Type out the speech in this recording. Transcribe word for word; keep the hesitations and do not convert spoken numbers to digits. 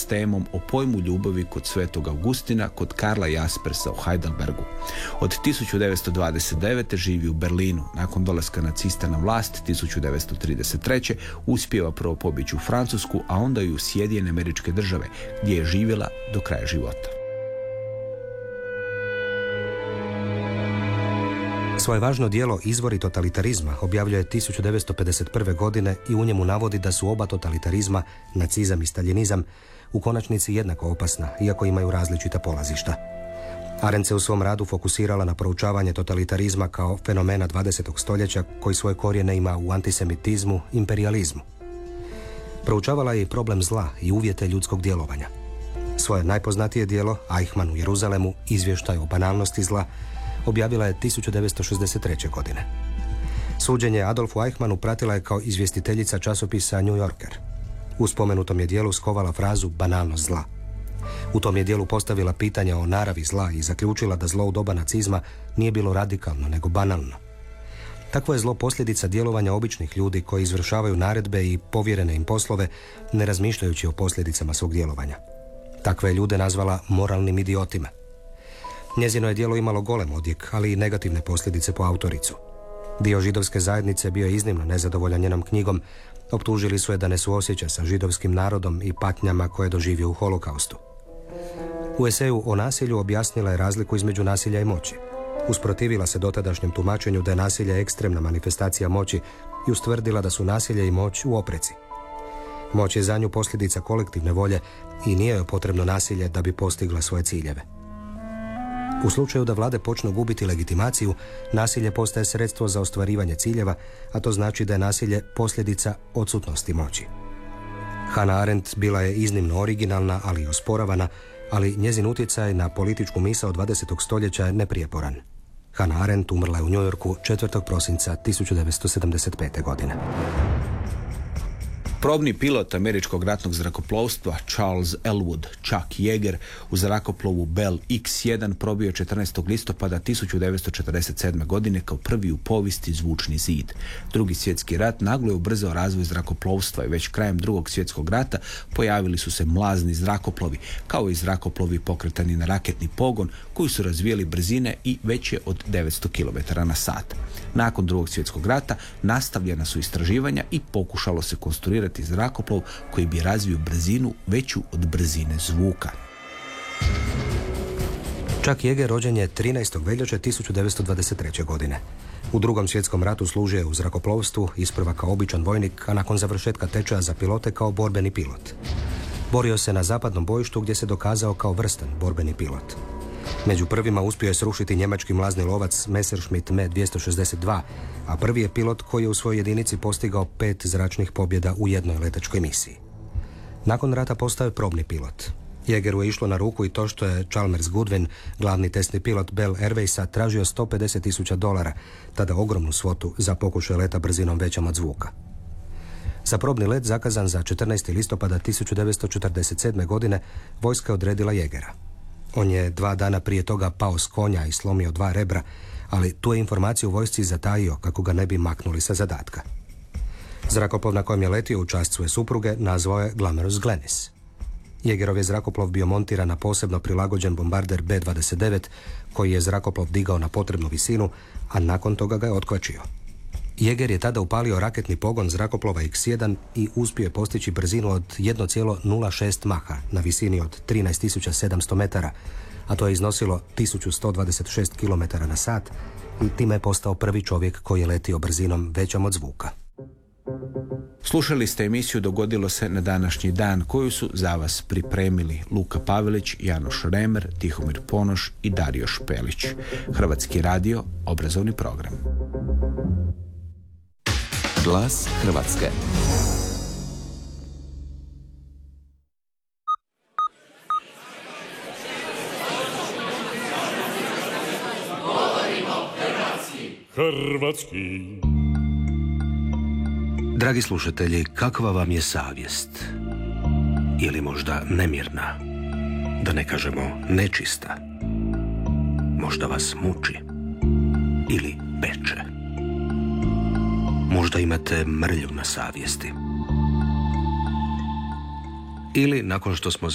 s temom o pojmu ljubavi kod Svetog Augustina kod Karla Jaspersa u Heidelbergu. Od tisuću devetsto dvadeset devete živi u Berlinu. Nakon dolaska nacista na vlast tisuću devetsto trideset treće uspijeva prvo pobjeći u Francusku, a onda i u Sjedinjene Američke Države, gdje je živjela do kraja života. Svoje važno djelo Izvori totalitarizma objavljuje tisuću devetsto pedeset prve. godine i u njemu navodi da su oba totalitarizma, nacizam i staljinizam, u konačnici jednako opasna, iako imaju različita polazišta. Arendt se u svom radu fokusirala na proučavanje totalitarizma kao fenomena dvadesetog stoljeća koji svoje korijene ima u antisemitizmu, imperializmu. Proučavala je i problem zla i uvjete ljudskog djelovanja. Svoje najpoznatije djelo, Eichmann u Jeruzalemu, izvještaj o banalnosti zla, objavila je tisuću devetsto šezdeset treće. godine. Suđenje Adolfu Eichmannu pratila je kao izvjestiteljica časopisa New Yorker. U spomenutom je dijelu skovala frazu banalnost zla. U tom je dijelu postavila pitanja o naravi zla i zaključila da zlo u doba nacizma nije bilo radikalno, nego banalno. Takvo je zlo posljedica djelovanja običnih ljudi koji izvršavaju naredbe i povjerene im poslove, ne razmišljajući o posljedicama svog djelovanja. Takve je ljude nazvala moralnim idiotima. Njezino je djelo imalo golem odjek, ali i negativne posljedice po autoricu. Dio židovske zajednice bio je iznimno nezadovoljan njenom knjigom. Optužili su je da ne suosjeća sa židovskim narodom i patnjama koje je doživio u holokaustu. U eseju o nasilju objasnila je razliku između nasilja i moći. Usprotivila se dotadašnjem tumačenju da je nasilje ekstremna manifestacija moći i ustvrdila da su nasilje i moć u opreci. Moć je za nju posljedica kolektivne volje i nije joj potrebno nasilje da bi postigla svoje ciljeve. U slučaju da vlade počnu gubiti legitimaciju, nasilje postaje sredstvo za ostvarivanje ciljeva, a to znači da je nasilje posljedica odsutnosti moći. Hannah Arendt bila je iznimno originalna, ali i osporavana, ali njezin utjecaj na političku misao dvadesetog stoljeća je neprijeporan. Hannah Arendt umrla je u New Yorku četvrtog prosinca tisuću devetsto sedamdeset pete. godine. Probni pilot američkog ratnog zrakoplovstva Charles Elwood Chuck Yeager u zrakoplovu Bell iks jedan probio četrnaestog listopada tisuću devetsto četrdeset sedme. godine kao prvi u povijesti zvučni zid. Drugi svjetski rat naglo je ubrzao razvoj zrakoplovstva i već krajem drugog svjetskog rata pojavili su se mlazni zrakoplovi, kao i zrakoplovi pokretani na raketni pogon koji su razvijali brzine i veće od devetsto kilometara na sat. Nakon drugog svjetskog rata nastavljena su istraživanja i pokušalo se konstruirati zrakoplov koji bi razvio brzinu veću od brzine zvuka. Chuck Yeager rođen je trinaestog veljače tisuću devetsto dvadeset treće. godine. U drugom svjetskom ratu služio je u zrakoplovstvu, isprva kao običan vojnik, a nakon završetka tečaja za pilote kao borbeni pilot. Borio se na zapadnom bojištu gdje se dokazao kao vrstan borbeni pilot. Među prvima uspio je srušiti njemački mlazni lovac Messerschmitt M dvjesto šezdeset dva, a prvi je pilot koji je u svojoj jedinici postigao pet zračnih pobjeda u jednoj letačkoj misiji. Nakon rata postao je probni pilot. Yeageru je išlo na ruku i to što je Chalmers Goodwin, glavni testni pilot Bell Airwaysa, tražio sto pedeset tisuća dolara, tada ogromnu svotu za pokušaj leta brzinom većom od zvuka. Za probni let zakazan za četrnaestog listopada tisuću devetsto četrdeset sedme. godine vojska je odredila Yeagera. On je dva dana prije toga pao s konja i slomio dva rebra, ali tu je informaciju vojsci zatajio kako ga ne bi maknuli sa zadatka. Zrakoplov na kojem je letio u čast svoje supruge nazvao je Glamorous Glennis. Yeagerov je zrakoplov bio montiran na posebno prilagođen bombarder B dvadeset devet, koji je zrakoplov digao na potrebnu visinu, a nakon toga ga je otkvačio. Yeager je tada upalio raketni pogon zrakoplova iks jedan i uspio je postići brzinu od jedan zarez nula šest maha na visini od trinaest tisuća sedamsto metara, a to je iznosilo tisuću sto dvadeset šest kilometara na sat i time je postao prvi čovjek koji je letio brzinom većom od zvuka. Slušali ste emisiju Dogodilo se na današnji dan, koju su za vas pripremili Luka Pavelić, Janoš Remer, Tihomir Ponoš i Dario Špelić. Hrvatski radio, obrazovni program. Glas Hrvatske. Hrvatski. Dragi slušatelji, kakva vam je savjest? Ili možda nemirna, da ne kažemo nečista? Možda vas muči ili peče? Možda imate mrlju na savjesti? Ili nakon što smo